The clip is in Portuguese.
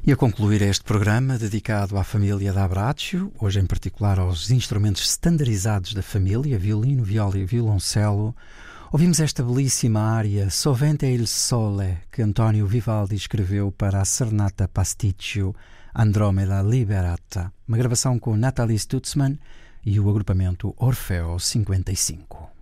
E a concluir este programa dedicado à família da Abbraccio, hoje em particular aos instrumentos standardizados da família, violino, viola e violoncelo, ouvimos esta belíssima área Sovente il Sole, que António Vivaldi escreveu para a Serenata Pasticcio Andromeda Liberata, uma gravação com Nathalie Stutzmann e o agrupamento Orfeo 55.